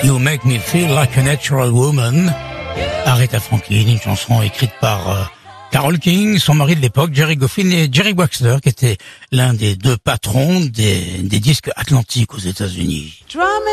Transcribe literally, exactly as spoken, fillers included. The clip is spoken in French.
You Make Me Feel Like a Natural Woman, Aretha Franklin, une chanson écrite par euh, Carole King, son mari de l'époque, Jerry Goffin et Jerry Wexler, qui était l'un des deux patrons des, des disques Atlantic aux États-Unis.